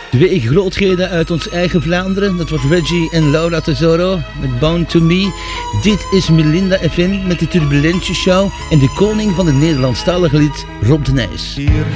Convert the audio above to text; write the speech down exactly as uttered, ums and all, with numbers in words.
Twee grootheden uit ons eigen Vlaanderen. Dat was Reggie en Laura Tesoro met Bound to Me. Dit is Melinda F M met de Turbulentje Show en de koning van het Nederlandstalige lied Rob de Nijs. Hier